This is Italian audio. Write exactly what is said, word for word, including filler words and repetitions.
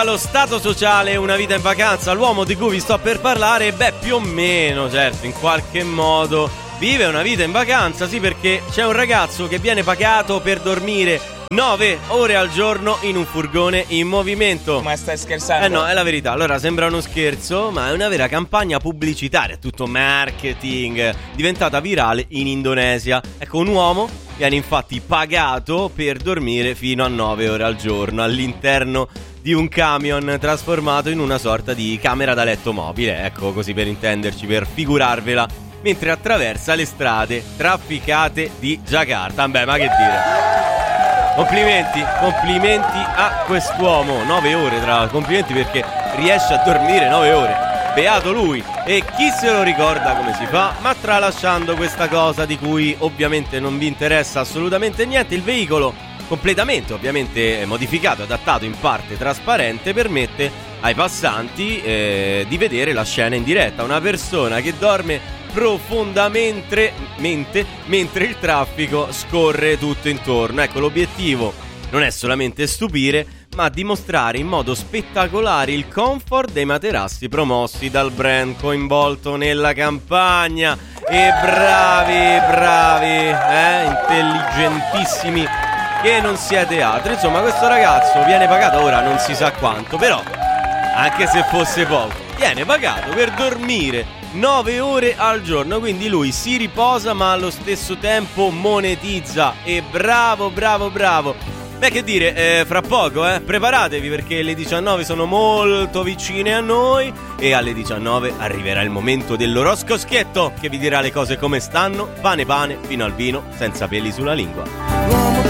Lo stato sociale, una vita in vacanza, l'uomo di cui vi sto per parlare, beh, più o meno, certo, in qualche modo vive una vita in vacanza, sì, perché c'è un ragazzo che viene pagato per dormire nove ore al giorno in un furgone in movimento. Ma stai scherzando? Eh no, è la verità. Allora, sembra uno scherzo, ma è una vera campagna pubblicitaria, tutto marketing, diventata virale in Indonesia. Ecco, un uomo viene infatti pagato per dormire fino a nove ore al giorno all'interno di un camion trasformato in una sorta di camera da letto mobile, ecco, così per intenderci, per figurarvela, mentre attraversa le strade trafficate di Giacarta. Beh, ma che dire, complimenti, complimenti a quest'uomo, nove ore tra l'altro, complimenti perché riesce a dormire nove ore, beato lui. E chi se lo ricorda come si fa? Ma tralasciando questa cosa di cui ovviamente non vi interessa assolutamente niente, il veicolo, completamente ovviamente modificato, adattato, in parte trasparente, permette ai passanti eh, di vedere la scena in diretta. Una persona che dorme profondamente mente, mentre il traffico scorre tutto intorno. Ecco, l'obiettivo non è solamente stupire, ma dimostrare in modo spettacolare il comfort dei materassi promossi dal brand coinvolto nella campagna. E bravi, bravi, eh, intelligentissimi che non siete altri. Insomma, questo ragazzo viene pagato, ora non si sa quanto, però anche se fosse poco, viene pagato per dormire nove ore al giorno, quindi lui si riposa ma allo stesso tempo monetizza. E bravo, bravo, bravo. Beh, che dire, eh, fra poco, eh, preparatevi perché le diciannove sono molto vicine a noi e alle diciannove arriverà il momento dell'oroscoschietto che vi dirà le cose come stanno, pane pane, fino al vino, senza peli sulla lingua.